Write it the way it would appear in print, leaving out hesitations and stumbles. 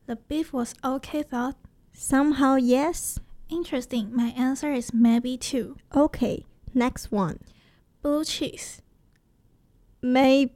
The beef was okay thought. Somehow yes. Interesting. My answer is maybe too. Okay, next one. Blue cheese. Maybe